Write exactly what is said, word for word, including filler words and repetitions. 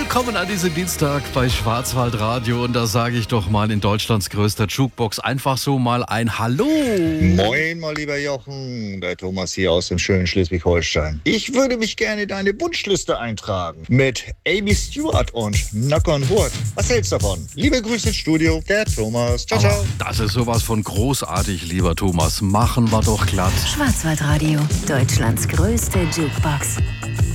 Willkommen an diesem Dienstag bei Schwarzwaldradio und da sage ich doch mal in Deutschlands größter Jukebox einfach so mal ein Hallo. Moin, mein lieber Jochen, der Thomas hier aus dem schönen Schleswig-Holstein. Ich würde mich gerne in deine Wunschliste eintragen mit Amy Stewart und Knock on Wood. Was hältst du davon? Liebe Grüße ins Studio, der Thomas. Ciao, ciao. Das ist sowas von großartig, lieber Thomas. Machen wir doch glatt. Schwarzwaldradio, Deutschlands größte Jukebox.